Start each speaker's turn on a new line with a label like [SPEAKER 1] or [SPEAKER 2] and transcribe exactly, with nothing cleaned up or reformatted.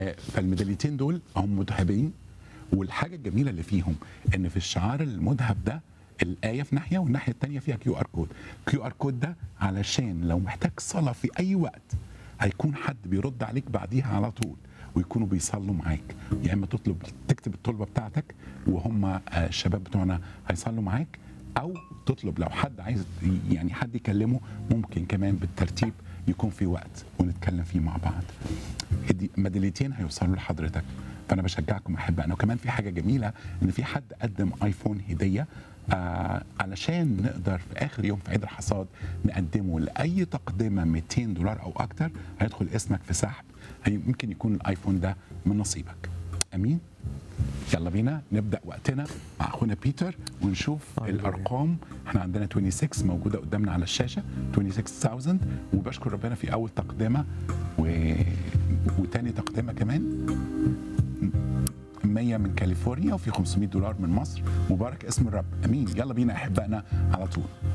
[SPEAKER 1] فالميداليتين دول هم مذهبين، والحاجه الجميله اللي فيهم ان في الشعار المذهب ده الايه في ناحيه والناحيه الثانيه فيها كيو ار كود. كيو ار كود ده علشان لو محتاج صلاه في اي وقت هيكون حد بيرد عليك بعديها على طول ويكونوا بيصلوا معاك، يا اما تطلب تكتب الطلبه بتاعتك وهم الشباب بتوعنا هيصلوا معاك، او تطلب لو حد عايز يعني حد يكلمه ممكن كمان بالترتيب يكون في وقت ونتكلم فيه مع بعض. ميداليتين هيوصلوا لحضرتك، فانا بشجعكم احبائنا. وكمان في حاجه جميله ان في حد قدم ايفون هديه آه علشان نقدر في اخر يوم في عيد الحصاد نقدمه لاي تقدمه مئتين دولار او اكتر، هيدخل اسمك في سحب، يمكن يكون الايفون ده من نصيبك. امين. يلا بينا نبدا وقتنا مع اخونا بيتر ونشوف الارقام. احنا عندنا ستة وعشرين موجوده قدامنا على الشاشه، ستة وعشرين ألف، وبشكر ربنا في اول تقدمه و... وتاني تقدمه كمان مية من كاليفورنيا، وفي خمسمائة دولار من مصر. مبارك اسم الرب. امين. يلا بينا احبائنا على طول.